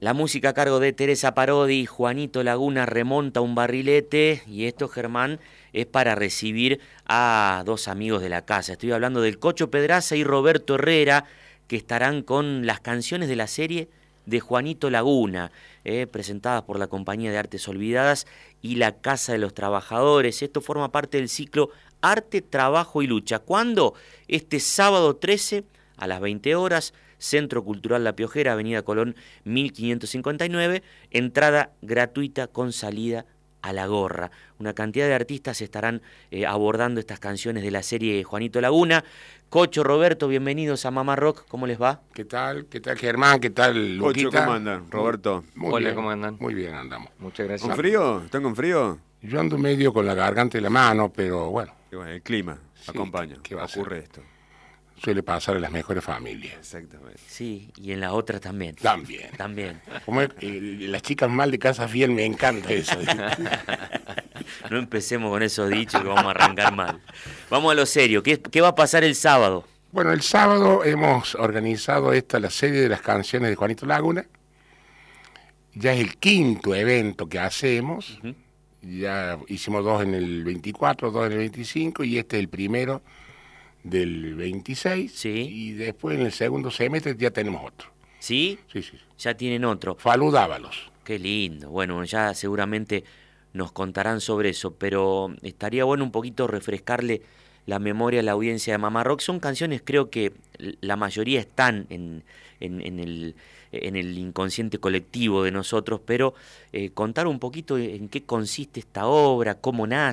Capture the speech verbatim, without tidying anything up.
La música a cargo de Teresa Parodi, Juanito Laguna remonta un barrilete y esto, Germán, es para recibir a dos amigos de la casa. Estoy hablando del Cocho Pedraza y Roberto Herrera, que estarán con las canciones de la serie de Juanito Laguna, eh, presentadas por la Compañía de Artes Olvidadas y la Casa de los Trabajadores. Esto forma parte del ciclo Arte, Trabajo y Lucha. ¿Cuándo? Este sábado trece a las veinte horas, Centro Cultural La Piojera, Avenida Colón mil quinientos cincuenta y nueve, entrada gratuita con salida a la gorra. Una cantidad de artistas estarán eh, abordando estas canciones de la serie Juanito Laguna. Cocho, Roberto, bienvenidos a Mamá Rock, ¿cómo les va? ¿Qué tal? ¿Qué tal, Germán? ¿Qué tal, Luquita? Cocho, ¿cómo andan? Roberto. Muy Hola, bien. ¿cómo andan? Muy bien andamos. Muchas gracias. ¿Con frío? ¿Están con frío? Yo ando medio con la garganta y la mano, pero bueno, Y bueno, el clima Sí, acompaña. ¿qué va a Ocurre esto. suele pasar en las mejores familias. Exactamente. Sí, y en la otra también. También. También. Como es, eh, las chicas mal de casa fiel, me encanta eso. No empecemos con esos dichos que vamos a arrancar mal. Vamos a lo serio. ¿Qué, qué va a pasar el sábado? Bueno, el sábado hemos organizado esta, la serie de las canciones de Juanito Laguna. Ya es el quinto evento que hacemos. Uh-huh. Ya hicimos dos en el veinticuatro, dos en el veinticinco y este es el primero del veintiséis. Sí. Y después en el segundo semestre ya tenemos otro. ¿Sí? Sí, sí. Ya tienen otro. Falú Dávalos. Qué lindo. Bueno, ya seguramente nos contarán sobre eso, pero estaría bueno un poquito refrescarle la memoria a la audiencia de Mamá Rock. Son canciones, creo que la mayoría están en, en, en, el, en el inconsciente colectivo de nosotros, pero eh, contar un poquito en qué consiste esta obra, cómo nace.